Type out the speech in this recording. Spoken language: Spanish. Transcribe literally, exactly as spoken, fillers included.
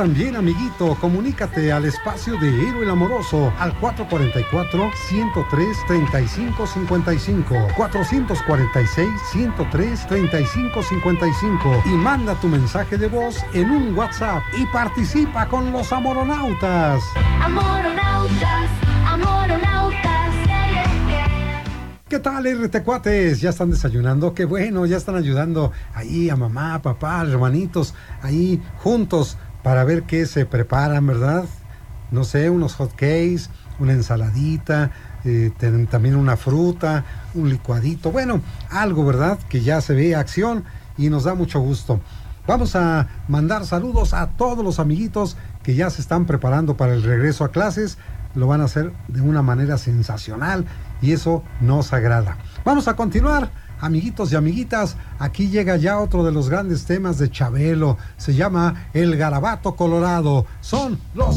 también, amiguito, comunícate al espacio de Héroe el Amoroso al cuatro cuatro cuatro, uno cero tres, tres cinco cinco cinco, cuatro cuatro seis, uno cero tres, tres cinco cinco cinco y manda tu mensaje de voz en un WhatsApp y participa con los amoronautas. Amoronautas, amoronautas. ¿Qué tal, R T cuates? ¿Ya están desayunando? Qué bueno, ya están ayudando ahí a mamá, papá, hermanitos, ahí juntos para ver qué se preparan, ¿verdad? No sé, unos hot cakes, una ensaladita, eh, ten, también una fruta, un licuadito, bueno, algo, ¿verdad? Que ya se ve acción y nos da mucho gusto. Vamos a mandar saludos a todos los amiguitos que ya se están preparando para el regreso a clases. Lo van a hacer de una manera sensacional y eso nos agrada. Vamos a continuar, amiguitos y amiguitas. Aquí llega ya otro de los grandes temas de Chabelo. Se llama El Garabato Colorado. Son los